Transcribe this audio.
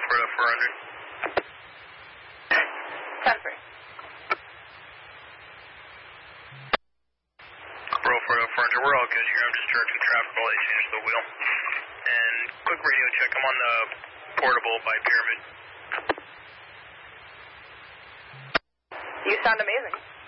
400. 10-3. Bro, 400, we're all good here. I'm just directing traffic while they change the wheel. And quick radio check, I'm on the portable by Pyramid. You sound amazing.